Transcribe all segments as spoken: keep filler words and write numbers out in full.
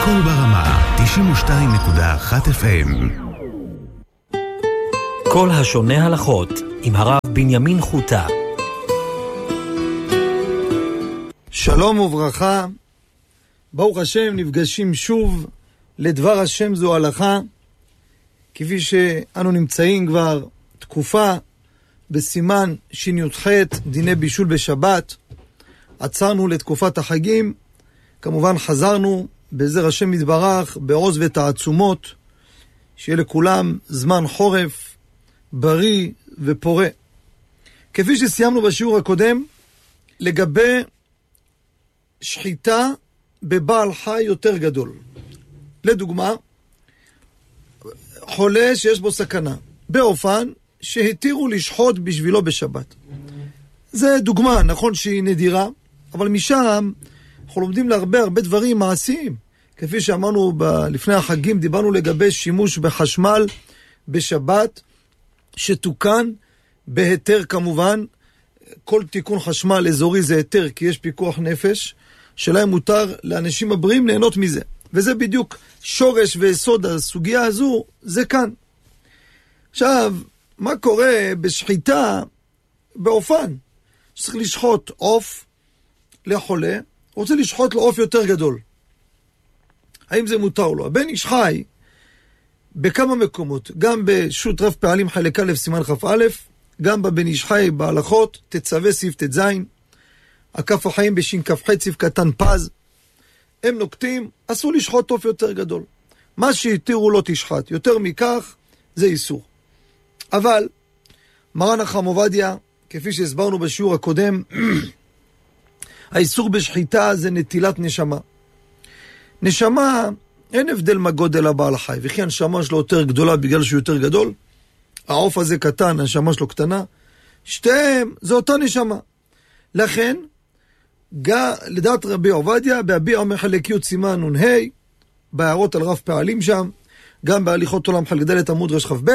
קול ברמה, תשעים ושתיים נקודה אחת אף אם. כל השונה הלכות, עם הרב בנימין חוטה. שלום וברכה, ברוך השם, נפגשים שוב לדבר השם זו הלכה, כפי שאנו נמצאים כבר תקופה בסימן שי"ח, דיני בישול בשבת. עצרנו לתקופת החגים, כמובן חזרנו בעזר השם יתברך בעוז ותעצומות, שיהיה לכולם זמן חורף בריא ופורה. כפי שסיימנו בשיעור הקודם, לגבי שחיטה בבעל חי יותר גדול. לדוגמה, חולה שיש בו סכנה, באופן שהתירו לשחוט בשבילו בשבת. זה דוגמה, נכון שהיא נדירה, אבל משם אנחנו לומדים להרבה הרבה דברים מעשיים. כפי שאמרנו ב- לפני החגים, דיברנו לגבי שימוש בחשמל בשבת, שתוקן בהיתר כמובן. כל תיקון חשמל אזורי זה היתר, כי יש פיקוח נפש, שלהם מותר לאנשים הבריאים ליהנות מזה. וזה בדיוק שורש ויסוד הסוגיה הזו, זה כאן. עכשיו, מה קורה בשחיטה באופן? שצריך לשחוט עוף לחולה, רוצה לשחוט לו עוף יותר גדול. האם זה מותר לו? הבן איש חי בכמה מקומות, גם בשו"ת רב פעלים חלק א' סימן כ"א, גם בבן איש חי בהלכות תצווה סעיף ט"ז, הכף החיים בשין כ"ח סעיף קטן פז, הם נוקטים, אסור לשחוט עוף יותר גדול. מה שהתירו לא תשחט, יותר מכך זה איסור. אבל מרן החכם עובדיה, כפי שהסברנו בשיעור הקודם, האיסור בשחיטה זה נטילת נשמה. נשמה, אין הבדל מה גודל הבעל חי, וכי הנשמה שלו יותר גדולה בגלל שהוא יותר גדול, העוף הזה קטן, הנשמה שלו קטנה, שתיהם זה אותה נשמה. לכן, גם, לדעת רבי עובדיה, בהביע אומר חלק י' סימן נ"ה, בהערות על רב פעלים שם, גם בהליכות עולם חלק ד' עמוד רש כ"ב,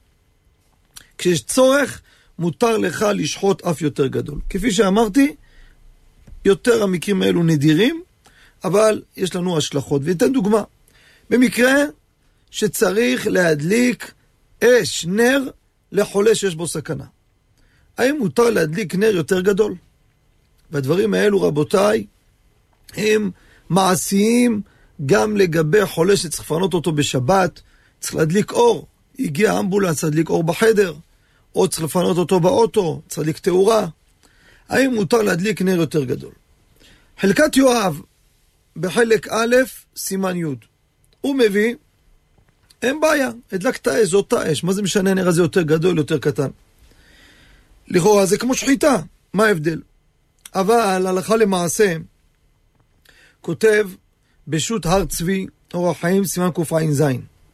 כשיש צורך, מותר לך לשחוט אף יותר גדול. כפי שאמרתי, יותר המקרים האלו נדירים, אבל יש לנו השלכות. ואתן דוגמה. במקרה שצריך להדליק אש, נר, לחולה שיש בו סכנה. האם מותר להדליק נר יותר גדול? והדברים האלו, רבותיי, הם מעשיים גם לגבי חולה שצריך לפנות אותו בשבת. צריך להדליק אור. הגיע אמבולנס, להדליק אור בחדר, או צריך לפנות אותו באוטו, צריך להדליק תאורה. האם מותר להדליק נר יותר גדול? חלקת יואב, בחלק א', סימן י', הוא מביא, אין בעיה, הדלקת אש, זו אותה אש, מה זה משנה נר הזה יותר גדול, יותר קטן? לכאורה זה כמו שחיטה, מה ההבדל? אבל הלכה למעשה, כותב בשו"ת הר צבי, אורח חיים, סימן קע"ז,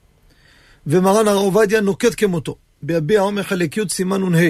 ומרן הרב עובדיה נוקט כמותו, בהביע אומר חלק י' סימן נ"ה,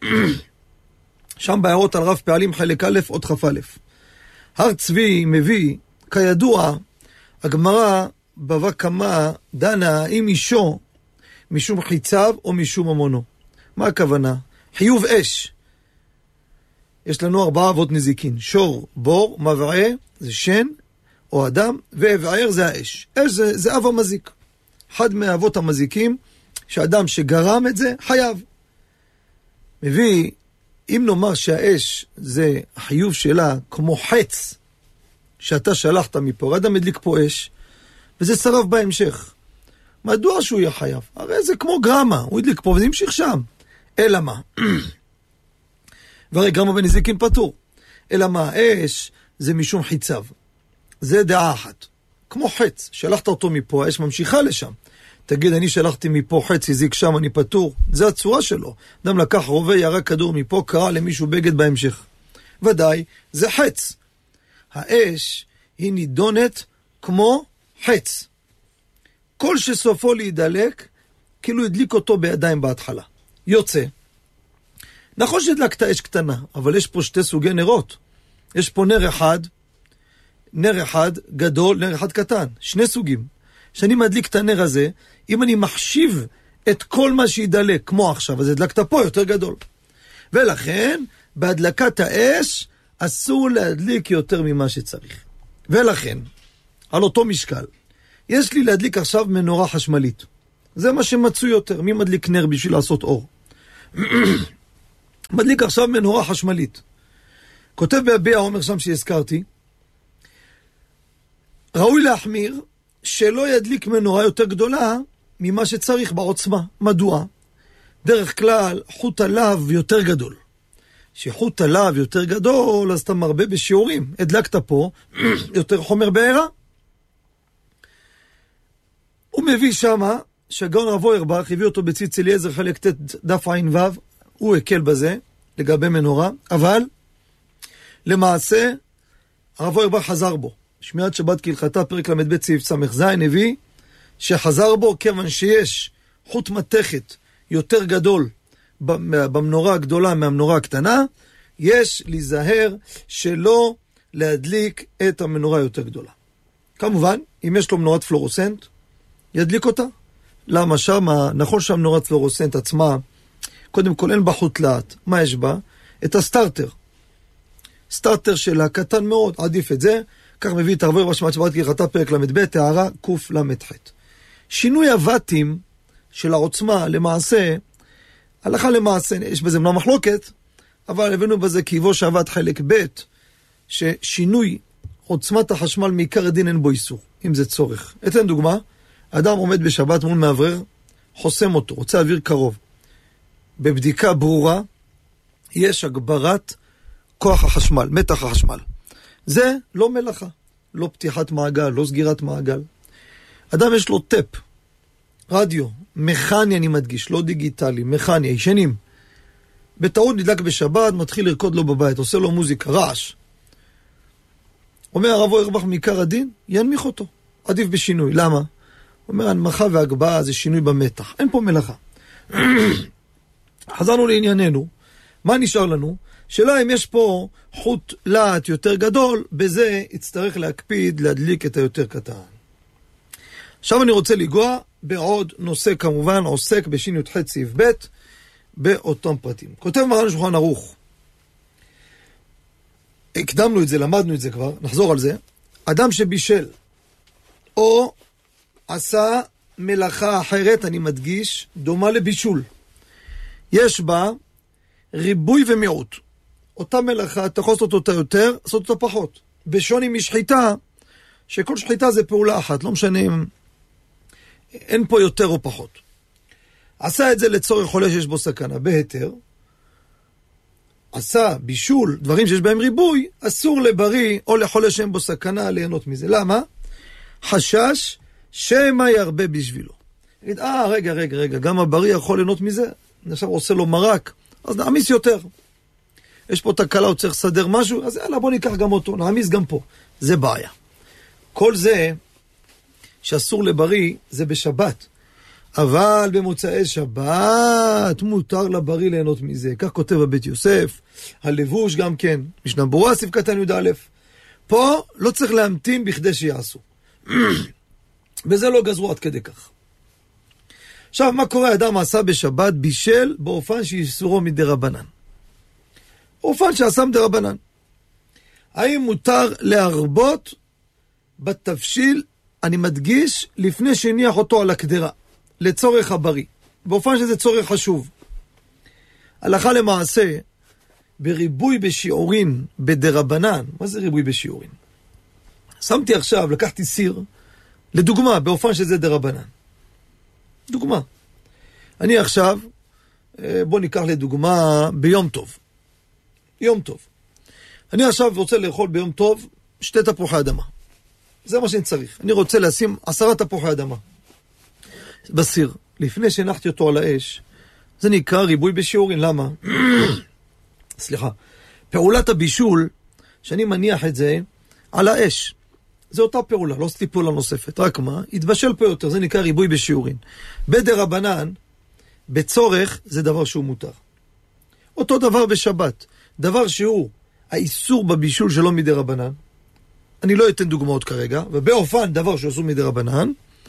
שם בהערות על רב פעלים חלק א' עוד כ"א. הר צבי מביא, כידוע, הגמרא בבא קמא דנה עם אישו משום חיציו או משום ממונו. מה הכוונה? חיוב אש. יש לנו ארבעה אבות נזיקין, שור, בור, מבעה, זה שן או אדם, ואבער זה האש. אש זה, זה אב המזיק. אחד מהאבות המזיקים, שאדם שגרם את זה, חייב. מביא, אם נאמר שהאש זה החיוב שלה כמו חץ, שאתה שלחת מפה, אדם מדליק פה אש, וזה שרף בהמשך. מדוע שהוא יהיה חייב? הרי זה כמו גרמה, הוא ידליק פה וזה ימשיך שם. אלא מה? והרי גרמה בנזיקין פטור. אלא מה? האש זה משום חיציו. זה דעה אחת. כמו חץ, שלחת אותו מפה, האש ממשיכה לשם. תגיד, אני שלחתי מפה חץ, הזיק שם, אני פטור. זה הצורה שלו. אדם לקח רובה, ירק כדור מפה, קרא למישהו בגד בהמשך. ודאי, זה חץ. האש היא נידונת כמו חץ. כל שסופו להידלק, כאילו הדליק אותו בידיים בהתחלה. יוצא. נכון שהדלקת אש קטנה, אבל יש פה שתי סוגי נרות. יש פה נר אחד, נר אחד גדול, נר אחד קטן. שני סוגים. כשאני מדליק את הנר הזה, אם אני מחשיב את כל מה שידלק, כמו עכשיו, אז הדלקת פה יותר גדול. ולכן, בהדלקת האש, אסור להדליק יותר ממה שצריך. ולכן, על אותו משקל, יש לי להדליק עכשיו מנורה חשמלית. זה מה שמצוי יותר. מי מדליק נר בשביל לעשות אור? מדליק עכשיו מנורה חשמלית. כותב ביביע אומר שם שהזכרתי, ראוי להחמיר שלא ידליק מנורה יותר גדולה ממה שצריך בעוצמה. מדוע? דרך כלל חוט הלהב יותר גדול. שחוט הלהב יותר גדול, אז אתה מרבה בשיעורים. הדלקת פה יותר חומר בעירה. הוא מביא שמה, שהגאון רב אוירבך הביא אותו בציץ אליעזר חלק ת' דף עין ו', הוא הקל בזה לגבי מנורה, אבל למעשה הרב אוירבך חזר בו. שמיעת שבת כהלכתה פרק למד סעיף סמך זין הביא שחזר בו כיוון שיש חוט מתכת יותר גדול במנורה הגדולה מהמנורה הקטנה, יש להיזהר שלא להדליק את המנורה יותר גדולה. כמובן, אם יש לו מנורת פלורוסנט, ידליק אותה. למה שמה, נכון שהמנורת פלורוסנט עצמה, קודם כל אין בה חוט להט. מה יש בה? את הסטארטר. סטארטר שלה קטן מאוד, עדיף את זה. כך מביא את הרב אוירבך שמיעת שבת כהלכתה פרק למד הערה קל"ח. שינוי הוואטים של העוצמה למעשה, הלכה למעשה, יש בזה מנה מחלוקת, אבל הבאנו בזה כאיבו שעבד חלק ב' ששינוי עוצמת החשמל מעיקר הדין אין בו איסור, אם זה צורך. אתן דוגמה, אדם עומד בשבת מול מעברר, חוסם אותו, רוצה אוויר קרוב. בבדיקה ברורה, יש הגברת כוח החשמל, מתח החשמל. זה לא מלאכה, לא פתיחת מעגל, לא סגירת מעגל. אדם יש לו טפ, רדיו, מכני אני מדגיש, לא דיגיטלי, מכני, ישנים. בטעות נדלק בשבת, מתחיל לרקוד לו בבית, עושה לו מוזיקה, רעש. אומר הרב אוירבך מעיקר הדין, ינמיך אותו, עדיף בשינוי. למה? אומר, הנמכה והגבהה זה שינוי במתח, אין פה מלאכה. חזרנו לענייננו, מה נשאר לנו? שאלה אם יש פה חוט להט יותר גדול, בזה יצטרך להקפיד להדליק את היותר קטן. עכשיו אני רוצה לגוע בעוד נושא, כמובן עוסק בשין י"ח סעיף ב' באותם פרטים. כותב מרן שולחן ערוך, הקדמנו את זה, למדנו את זה כבר, נחזור על זה. אדם שבישל או עשה מלאכה אחרת, אני מדגיש, דומה לבישול, יש בה ריבוי ומיעוט. אותה מלאכה, אתה יכול לעשות אותה יותר, לעשות אותה פחות. בשוני משחיטה, שכל שחיטה זה פעולה אחת, לא משנה אם אין פה יותר או פחות. עשה את זה לצורך חולה שיש בו סכנה, בהיתר. עשה בישול, דברים שיש בהם ריבוי, אסור לבריא או לחולה שאין בו סכנה ליהנות מזה. למה? חשש שמה ירבה בשבילו. יגיד, אה, רגע, רגע, רגע, גם הבריא יכול ליהנות מזה? עכשיו עושה לו מרק, אז נעמיס יותר. יש פה תקלה, הוא צריך לסדר משהו, אז יאללה, בוא ניקח גם אותו, נעמיס גם פה. זה בעיה. כל זה שאסור לבריא, זה בשבת. אבל במוצאי שבת מותר לבריא ליהנות מזה. כך כותב בבית יוסף, הלבוש גם כן, משנה ברורה סעיף קטן י"א. פה לא צריך להמתין בכדי שיעשו. בזה לא גזרו עד כדי כך. עכשיו, מה קורה? אדם עשה בשבת בישל באופן שאיסורו מדי רבנן. אופן שעשה מדי רבנן. האם מותר להרבות בתבשיל, אני מדגיש, לפני שהניח אותו על הקדרה, לצורך הבריא, באופן שזה צורך חשוב. הלכה למעשה, בריבוי בשיעורין בדרבנן, מה זה ריבוי בשיעורין? שמתי עכשיו, לקחתי סיר, לדוגמה, באופן שזה דרבנן. דוגמה. אני עכשיו, בוא ניקח לדוגמה, ביום טוב. יום טוב. אני עכשיו רוצה לאכול ביום טוב שתי תפוחי אדמה. זה מה שאני צריך. אני רוצה לשים עשרה תפוחי אדמה בסיר. לפני שהנחתי אותו על האש, זה נקרא ריבוי בשיעורין. למה? סליחה. פעולת הבישול, שאני מניח את זה על האש. זה אותה פעולה, לא עשיתי פעולה נוספת. רק מה? התבשל פה יותר, זה נקרא ריבוי בשיעורין. בדרבנן, בצורך, זה דבר שהוא מותר. אותו דבר בשבת. דבר שהוא האיסור בבישול שלו מדי רבנן, אני לא אתן דוגמאות כרגע, ובאופן דבר שאסור מדי רבנן,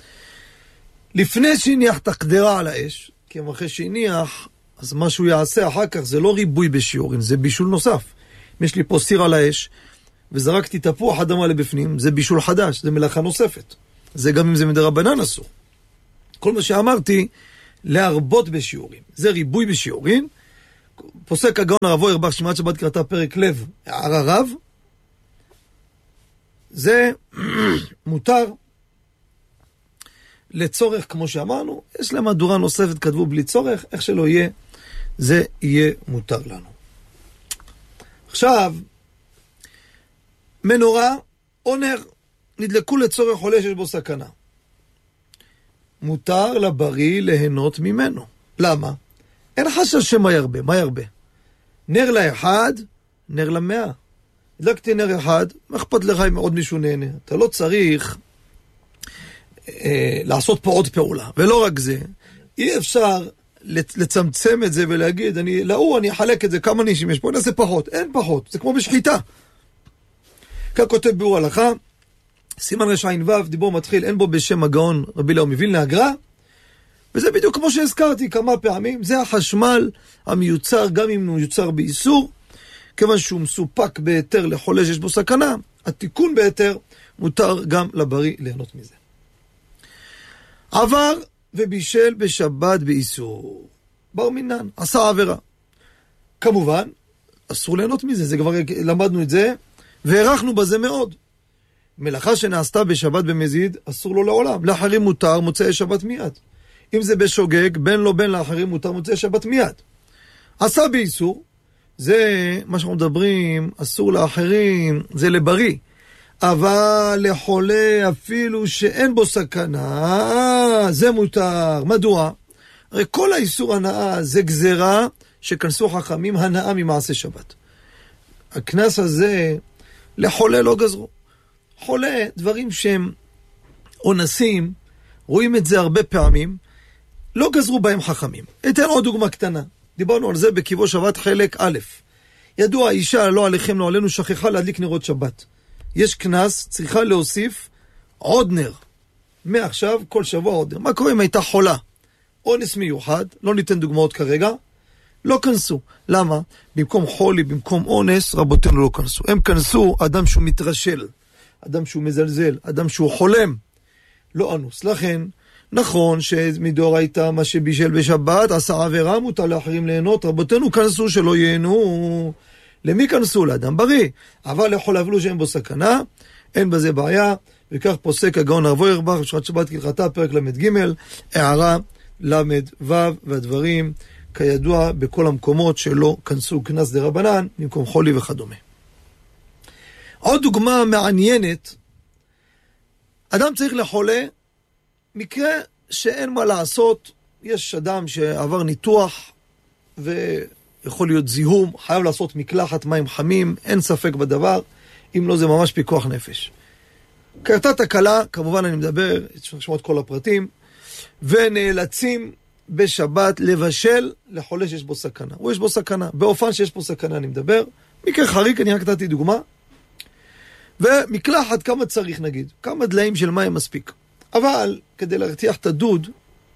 לפני שהניח את הקדרה על האש, כי אחרי שהניח, אז מה שהוא יעשה אחר כך זה לא ריבוי בשיעורין, זה בישול נוסף. אם יש לי פה סיר על האש, וזרקתי תפוח אדמה לבפנים, זה בישול חדש, זה מלאכה נוספת. זה גם אם זה מדרבנן אסור. כל מה שאמרתי, להרבות בשיעורים. זה ריבוי בשיעורים. פוסק הגאון הרב אוירבך, שמעת שבת קראתה פרק לב, הערה רב, זה מותר לצורך, כמו שאמרנו, יש להם מהדורה נוספת, כתבו בלי צורך, איך שלא יהיה, זה יהיה מותר לנו. עכשיו, מנורה או נר, נדלקו לצורך חולה שיש בו סכנה. מותר לבריא ליהנות ממנו. למה? אין חשש שמה ירבה, מה ירבה? נר לאחד, נר למאה. הדלקתי נר אחד, מה אכפת לך אם עוד מישהו נהנה? אתה לא צריך אה, לעשות פה עוד פעולה. ולא רק זה, אי אפשר לצמצם את זה ולהגיד, אני, לא, אני אחלק את זה, כמה נישים יש פה, נעשה פחות. אין פחות, זה כמו בשחיטה. כך כותב ביאור הלכה, סימן רשעין ו', דיבור מתחיל, אין בו בשם הגאון רבי אליהו מווילנה הגר"א, וזה בדיוק כמו שהזכרתי כמה פעמים, זה החשמל המיוצר, גם אם הוא מיוצר באיסור, כיוון שהוא מסופק בהיתר לחולה שיש בו סכנה, התיקון בהיתר מותר גם לבריא ליהנות מזה. עבר ובישל בשבת באיסור, בר מינן, עשה עבירה. כמובן, אסור ליהנות מזה, זה כבר למדנו את זה, והערכנו בזה מאוד. מלאכה שנעשתה בשבת במזיד, אסור לו לעולם. לאחרים מותר, מוצאי שבת מיד. אם זה בשוגג, בין לא בין לאחרים מותר, מוצאי שבת מיד. עשה באיסור, זה מה שאנחנו מדברים, אסור לאחרים, זה לבריא. אבל לחולה אפילו שאין בו סכנה, זה מותר. מדוע? הרי כל האיסור הנאה זה גזרה שכנסו חכמים הנאה ממעשה שבת. הכנס הזה לחולה לא גזרו. חולה, דברים שהם אונסים, רואים את זה הרבה פעמים, לא גזרו בהם חכמים. אתן עוד דוגמה קטנה. דיברנו על זה בקיבו שבת חלק א'. ידוע, האישה לא עליכם לא עלינו שכחה להדליק נרות שבת. יש כנס, צריכה להוסיף עוד נר. מעכשיו, כל שבוע עוד נר. מה קורה אם הייתה חולה? אונס מיוחד, לא ניתן דוגמאות כרגע, לא כנסו. למה? במקום חולי, במקום אונס, רבותינו לא כנסו. הם כנסו אדם שהוא מתרשל, אדם שהוא מזלזל, אדם שהוא חולם, לא אנוס. לכן, נכון שמדאורייתא מה שבישל בשבת, עשה עבירה, מותר לאחרים ליהנות, רבותינו כנסו שלא ייהנו. למי כנסו? לאדם בריא. אבל יכול להבלו שאין בו סכנה, אין בזה בעיה, וכך פוסק הגאון הרב אוירבך, בשבת שבת כהלכתה, פרק למד ג', הערה למד ו', והדברים כידוע בכל המקומות שלא כנסו כנס דרבנן, במקום חולי וכדומה. עוד דוגמה מעניינת, אדם צריך לחולה, מקרה שאין מה לעשות, יש אדם שעבר ניתוח ויכול להיות זיהום, חייב לעשות מקלחת מים חמים, אין ספק בדבר, אם לא זה ממש פיקוח נפש. קרתה תקלה, כמובן אני מדבר, שמות כל הפרטים, ונאלצים בשבת לבשל לחולה שיש בו סכנה. הוא יש בו סכנה, באופן שיש בו סכנה אני מדבר, מקרה חריג, אני רק נתתי דוגמה, ומקלחת כמה צריך נגיד, כמה דליים של מים מספיק. אבל כדי להרתיח את הדוד,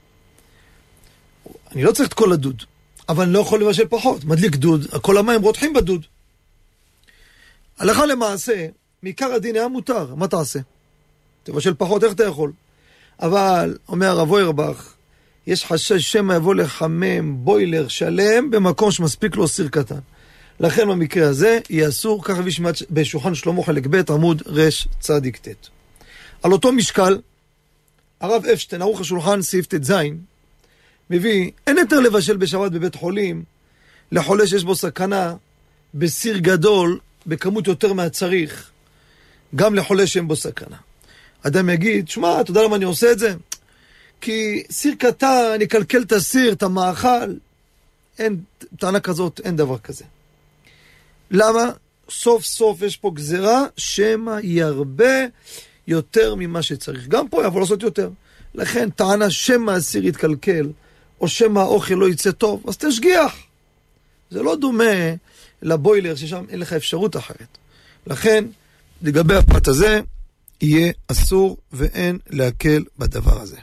אני לא צריך את כל הדוד, אבל אני לא יכול לבשל פחות, מדליק דוד, כל המים רותחים בדוד. הלכה למעשה, מעיקר הדין היה מותר, מה תעשה? תבשל פחות, איך אתה יכול? אבל, אומר הרב אוירבך, יש חשש שמא יבוא לחמם בוילר שלם במקום שמספיק לו סיר קטן. לכן במקרה הזה יהיה אסור, כך הביא בשולחן שלמה חלק ב' עמוד רש צדיק ת'. על אותו משקל, הרב אפשטיין, ערוך השולחן סעיף ת' מביא, אין יותר לבשל בשבת בבית חולים, לחולה שיש בו סכנה, בסיר גדול, בכמות יותר מהצריך, גם לחולה שאין בו סכנה. אדם יגיד, שמע, אתה יודע למה אני עושה את זה? כי סיר קטן, אני אקלקל את הסיר, את המאכל. אין, טענה כזאת, אין דבר כזה. למה? סוף סוף יש פה גזרה, שמא ירבה יותר ממה שצריך. גם פה יבוא לעשות יותר. לכן טענה שמא הסיר יתקלקל, או שמא האוכל לא יצא טוב, אז תשגיח. זה לא דומה לבוילר ששם אין לך אפשרות אחרת. לכן, לגבי הפרט הזה, יהיה אסור ואין להקל בדבר הזה.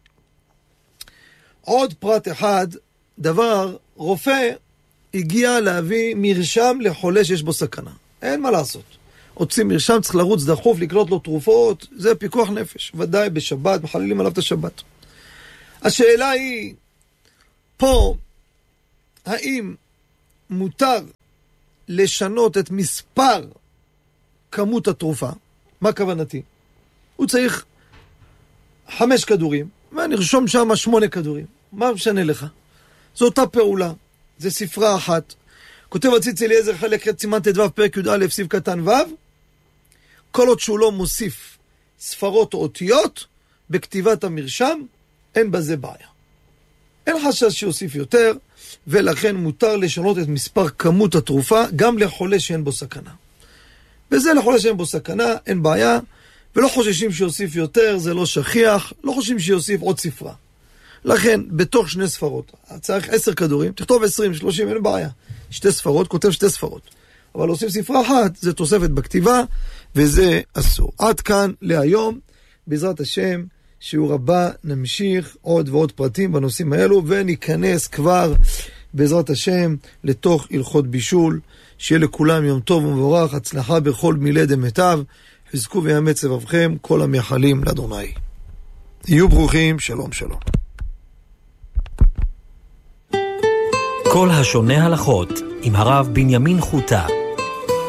עוד פרט אחד, דבר, רופא הגיע להביא מרשם לחולה שיש בו סכנה. אין מה לעשות. הוציא מרשם, צריך לרוץ דחוף, לקנות לו תרופות, זה פיקוח נפש, ודאי בשבת, מחללים עליו את השבת. השאלה היא, פה, האם מותר לשנות את מספר כמות התרופה? מה כוונתי? הוא צריך חמש כדורים, ונרשום שם שמונה כדורים. מה משנה לך? זו אותה פעולה, זה ספרה אחת. כותב הציץ אליעזר חלק ח' סימן ט"ו פרק י"א סעיף קטן ו', כל עוד שהוא לא מוסיף ספרות או אותיות בכתיבת המרשם, אין בזה בעיה. אין חשש שיוסיף יותר, ולכן מותר לשנות את מספר כמות התרופה גם לחולה שאין בו סכנה. וזה לחולה שאין בו סכנה, אין בעיה, ולא חוששים שיוסיף יותר, זה לא שכיח, לא חושבים שיוסיף עוד ספרה. לכן, בתוך שני ספרות, צריך עשר כדורים, תכתוב עשרים, שלושים, אין בעיה. שתי ספרות, כותב שתי ספרות. אבל להוסיף ספרה אחת, זה תוספת בכתיבה, וזה אסור. עד כאן להיום, בעזרת השם, שיעור הבא, נמשיך עוד ועוד פרטים בנושאים האלו, וניכנס כבר, בעזרת השם, לתוך הלכות בישול, שיהיה לכולם יום טוב ומבורך, הצלחה בכל מילי דמיטב, חזקו ויאמץ לבבכם, כל המייחלים לאדוני. יהיו ברוכים, שלום שלום. כל השונה הלכות עם הרב בנימין חוטה.